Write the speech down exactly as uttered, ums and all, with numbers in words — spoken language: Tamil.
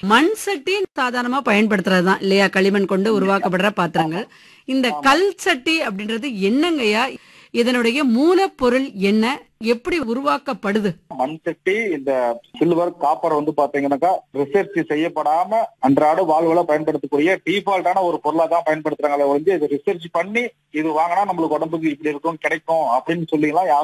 மண் சட்டி சாதாரணமா பயன்படுத்துறதுதான் இல்லையா? களிமண் கொண்டு உருவாக்கப்படுற பாத்திரங்கள். இந்த கல் சட்டி அப்படின்றது என்னங்கய்யா? இதனுடைய மூலப்பொருள் என்ன? எப்படி உருவாக்கப்படுது? மண் சட்டி இந்த சில்வர் காப்பர் வந்து பாத்தீங்கன்னாக்கா ரிசர்ச் செய்யப்படாம அன்றாட வாழ்வுல பயன்படுத்தக்கூடிய டிஃபால்ட்டான ஒரு பொருளா தான் பயன்படுத்துறாங்களே ஒழிஞ்சு இது ரிசர்ச் பண்ணி இது வாங்கினா நம்மளுக்கு உடம்புக்கு இப்படி இருக்கும் கிடைக்கும் அப்படின்னு சொல்லிலாம்